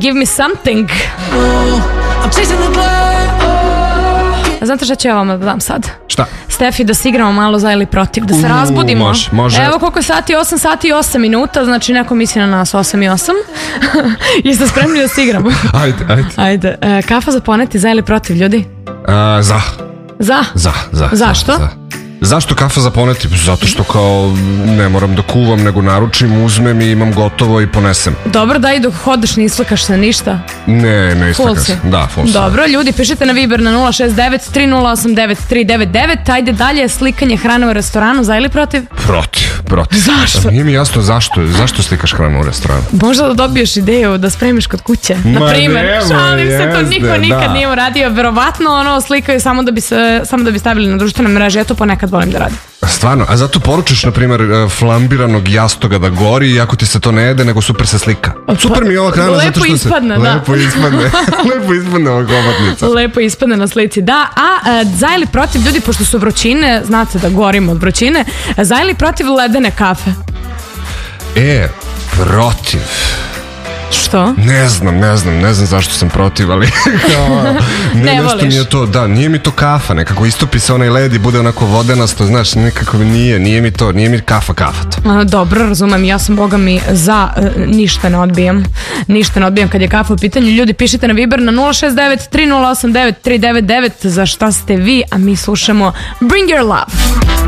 Give me something. Znate šta ću ja vama da dam sad? Šta? Stefi, da se igramo malo za ili protiv, da se razbudimo. Može. Evo koliko je sati, 8 sati i 8 minuta, znači neko misli na nas 8 i 8. Jeste spremni da se igramo? Ajde. Kafa za poneti, za ili protiv, ljudi? Za. Za? Zašto? Zašto kafa za poneti? Zato što kao ne moram da kuvam, nego naručim, uzmem i imam gotovo i ponesem. Dobro, da i dok hodeš ne islikaš se ništa? Ne islikaš se. Da, full. Dobro, ljudi, pišite na Viber na 069 3089 399. Ajde dalje, slikanje hrane u restoranu, za ili protiv? Protiv. Zašto? Nije mi jasno zašto slikaš hranu u restoranu. Možda da dobiješ ideju da spremiš kod kuće. Na primjer, šalim se, to niko nikad nije uradio. Verovatno slikaju samo da bi stavili na društvene mreže. Ja to ponekad volim da radim. Stvarno, a zato poručiš, na primjer, flambiranog jastoga da gori, iako ti se to ne jede, nego super se slika. Super mi je ova hrana zato što se... Lepo ispadne ova hobotnica. Lepo ispadne na slici, da. A za ili protiv, ljudi, pošto su vrućine, znate da gorimo od vrućine, za ili protiv ledene kafe? Protiv. Što? Ne znam zašto sam protiv, ali ne voliš. Mi je to, da, nije mi to kafa, nekako istopi se onaj led i bude onako vodenasto, znaš, nekako nije mi kafa to. Dobro, razumem, ja sam boga mi za ništa ne odbijam kad je kafa u pitanju. Ljudi, pišite na Viber na 069 3089 399 za šta ste vi, a mi slušamo Bring Your Love.